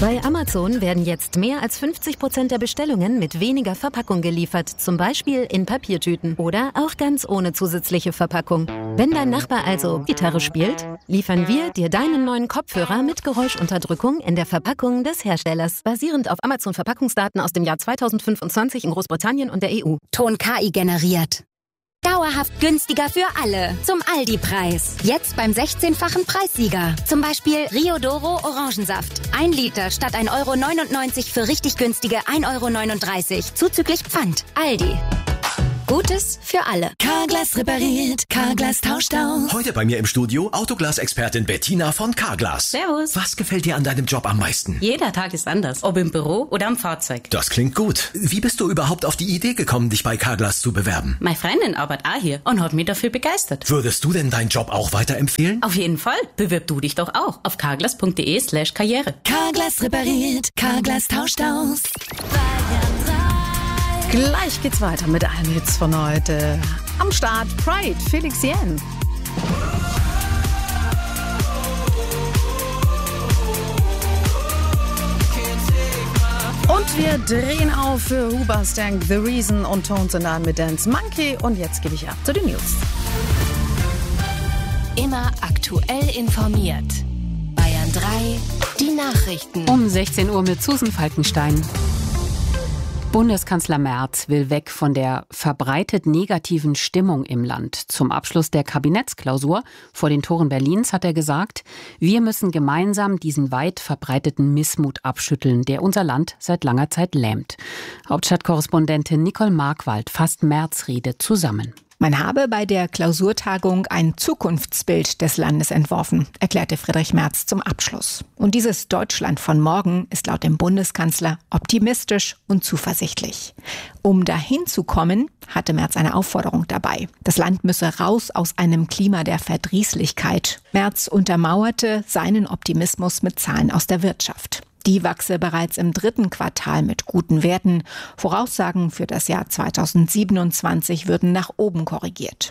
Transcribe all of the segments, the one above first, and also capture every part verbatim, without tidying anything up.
Bei Amazon werden jetzt mehr als fünfzig Prozent der Bestellungen mit weniger Verpackung geliefert, zum Beispiel in Papiertüten oder auch ganz ohne zusätzliche Verpackung. Wenn dein Nachbar also Gitarre spielt, liefern wir dir deinen neuen Kopfhörer mit Geräuschunterdrückung in der Verpackung des Herstellers, basierend auf Amazon-Verpackungsdaten aus dem Jahr zweitausendfünfundzwanzig in Großbritannien und der E U. Ton K I generiert. Dauerhaft günstiger für alle. Zum Aldi-Preis. Jetzt beim sechzehnfachen Preissieger. Zum Beispiel Rio Doro Orangensaft. Ein Liter statt ein Euro neunundneunzig für richtig günstige ein Euro neununddreißig. Zuzüglich Pfand. Aldi. Gutes für alle. Carglass repariert, Carglass tauscht aus. Heute bei mir im Studio Autoglas-Expertin Bettina von Carglass. Servus. Was gefällt dir an deinem Job am meisten? Jeder Tag ist anders, ob im Büro oder am Fahrzeug. Das klingt gut. Wie bist du überhaupt auf die Idee gekommen, dich bei Carglass zu bewerben? Meine Freundin arbeitet auch hier und hat mich dafür begeistert. Würdest du denn deinen Job auch weiterempfehlen? Auf jeden Fall. Bewirb du dich doch auch auf carglass.de slash karriere. Carglass repariert, Carglass tauscht aus. Gleich geht's weiter mit allen Hits von heute. Am Start Pride, Felix Jähn. Und wir drehen auf für Hoobastank, The Reason und Tones and I mit Dance Monkey. Und jetzt gebe ich ab zu den News. Immer aktuell informiert. Bayern drei, die Nachrichten. Um sechzehn Uhr mit Susan Falkenstein. Bundeskanzler Merz will weg von der verbreitet negativen Stimmung im Land. Zum Abschluss der Kabinettsklausur vor den Toren Berlins hat er gesagt, wir müssen gemeinsam diesen weit verbreiteten Missmut abschütteln, der unser Land seit langer Zeit lähmt. Hauptstadtkorrespondentin Nicole Markwald fasst Merz' Rede zusammen. Man habe bei der Klausurtagung ein Zukunftsbild des Landes entworfen, erklärte Friedrich Merz zum Abschluss. Und dieses Deutschland von morgen ist laut dem Bundeskanzler optimistisch und zuversichtlich. Um dahin zu kommen, hatte Merz eine Aufforderung dabei. Das Land müsse raus aus einem Klima der Verdrießlichkeit. Merz untermauerte seinen Optimismus mit Zahlen aus der Wirtschaft. Die wachse bereits im dritten Quartal mit guten Werten. Voraussagen für das Jahr zweitausendsiebenundzwanzig würden nach oben korrigiert.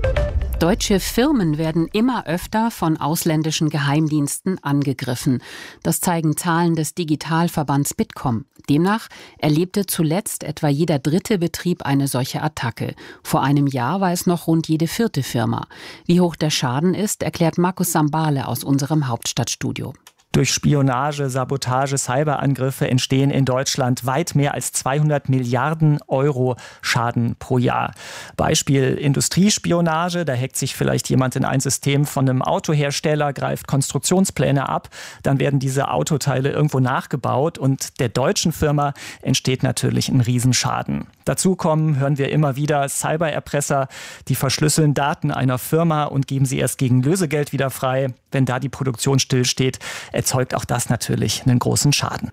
Deutsche Firmen werden immer öfter von ausländischen Geheimdiensten angegriffen. Das zeigen Zahlen des Digitalverbands Bitkom. Demnach erlebte zuletzt etwa jeder dritte Betrieb eine solche Attacke. Vor einem Jahr war es noch rund jede vierte Firma. Wie hoch der Schaden ist, erklärt Markus Sambale aus unserem Hauptstadtstudio. Durch Spionage, Sabotage, Cyberangriffe entstehen in Deutschland weit mehr als zweihundert Milliarden Euro Schaden pro Jahr. Beispiel Industriespionage, da hackt sich vielleicht jemand in ein System von einem Autohersteller, greift Konstruktionspläne ab, dann werden diese Autoteile irgendwo nachgebaut und der deutschen Firma entsteht natürlich ein Riesenschaden. Dazu kommen, hören wir immer wieder, Cybererpresser, die verschlüsseln Daten einer Firma und geben sie erst gegen Lösegeld wieder frei. Wenn da die Produktion stillsteht, erzeugt auch das natürlich einen großen Schaden.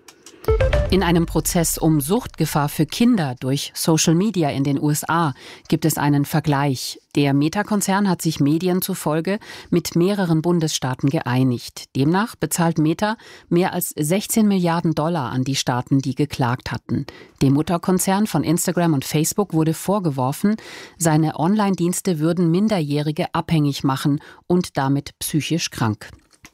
In einem Prozess um Suchtgefahr für Kinder durch Social Media in den U S A gibt es einen Vergleich. Der Meta-Konzern hat sich Medien zufolge mit mehreren Bundesstaaten geeinigt. Demnach bezahlt Meta mehr als sechzehn Milliarden Dollar an die Staaten, die geklagt hatten. Dem Mutterkonzern von Instagram und Facebook wurde vorgeworfen, seine Online-Dienste würden Minderjährige abhängig machen und damit psychisch krank.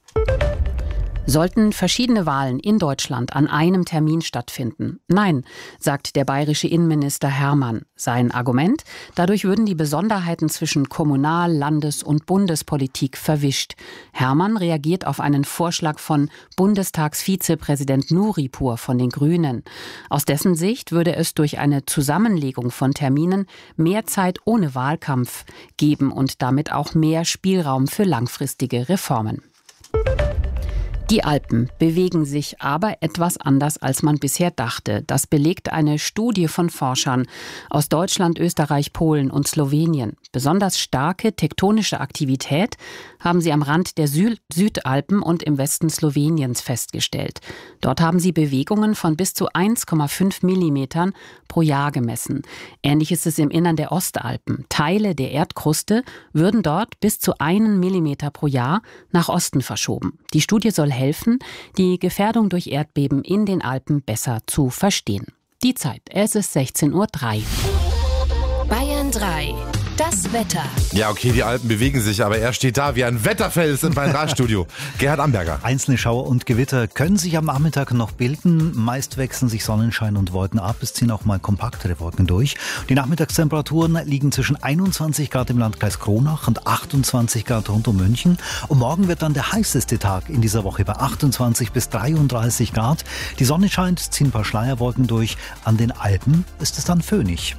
Sollten verschiedene Wahlen in Deutschland an einem Termin stattfinden? Nein, sagt der bayerische Innenminister Hermann. Sein Argument? Dadurch würden die Besonderheiten zwischen Kommunal-, Landes- und Bundespolitik verwischt. Hermann reagiert auf einen Vorschlag von Bundestagsvizepräsident Nuripur von den Grünen. Aus dessen Sicht würde es durch eine Zusammenlegung von Terminen mehr Zeit ohne Wahlkampf geben und damit auch mehr Spielraum für langfristige Reformen. Die Alpen bewegen sich aber etwas anders, als man bisher dachte. Das belegt eine Studie von Forschern aus Deutschland, Österreich, Polen und Slowenien. Besonders starke tektonische Aktivität haben sie am Rand der Sü- Südalpen und im Westen Sloweniens festgestellt. Dort haben sie Bewegungen von bis zu eins Komma fünf Millimetern pro Jahr gemessen. Ähnlich ist es im Innern der Ostalpen. Teile der Erdkruste würden dort bis zu einen Millimeter pro Jahr nach Osten verschoben. Die Studie soll helfen, die Gefährdung durch Erdbeben in den Alpen besser zu verstehen. Die Zeit, es ist sechzehn Uhr drei. Bayern drei. Das Wetter. Ja, okay, die Alpen bewegen sich, aber er steht da wie ein Wetterfels im Bayern drei Studio. Gerhard Amberger. Einzelne Schauer und Gewitter können sich am Nachmittag noch bilden. Meist wechseln sich Sonnenschein und Wolken ab. Es ziehen auch mal kompaktere Wolken durch. Die Nachmittagstemperaturen liegen zwischen einundzwanzig Grad im Landkreis Kronach und achtundzwanzig Grad rund um München. Und morgen wird dann der heißeste Tag in dieser Woche bei achtundzwanzig bis dreiunddreißig Grad. Die Sonne scheint, ziehen ein paar Schleierwolken durch. An den Alpen ist es dann föhnig.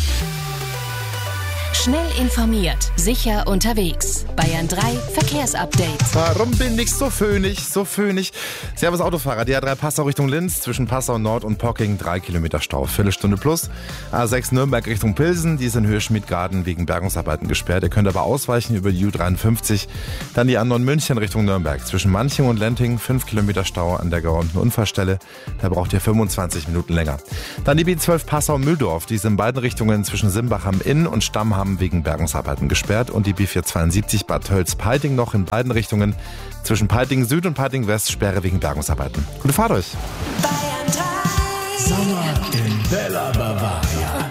Schnell informiert, sicher unterwegs. Bayern drei Verkehrsupdate. Warum bin ich so föhnig, so föhnig? Servus Autofahrer, die A drei Passau Richtung Linz, zwischen Passau Nord und Pocking drei Kilometer Stau, Viertelstunde plus. A sechs Nürnberg Richtung Pilsen, die ist in Höhe Schmidgarden wegen Bergungsarbeiten gesperrt. Ihr könnt aber ausweichen über die U dreiundfünfzig. Dann die A neun München Richtung Nürnberg, zwischen Manching und Lenting, fünf Kilometer Stau an der geräumten Unfallstelle. Da braucht ihr fünfundzwanzig Minuten länger. Dann die B zwölf Passau-Mühldorf, die ist in beiden Richtungen zwischen Simbach am Inn und Stammham wegen Bergungsarbeiten gesperrt, und die B vierhundertzweiundsiebzig Bad Tölz-Peiting noch in beiden Richtungen zwischen Peiting Süd und Peiting West Sperre wegen Bergungsarbeiten. Gute Fahrt euch! Sommer in Bella Bavaria.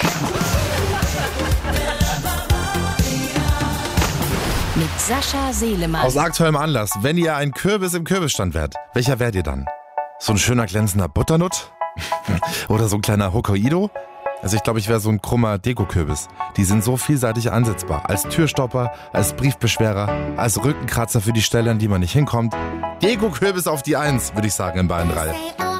Mit Sascha Selemann. Aus aktuellem Anlass, wenn ihr ein Kürbis im Kürbisstand wärt, welcher wärt ihr dann? So ein schöner glänzender Butternutt? Oder so ein kleiner Hokkaido? Also ich glaube, ich wäre so ein krummer Deko-Kürbis. Die sind so vielseitig einsetzbar. Als Türstopper, als Briefbeschwerer, als Rückenkratzer für die Stelle, an die man nicht hinkommt. Deko-Kürbis auf die Eins, würde ich sagen, in Bayern drei.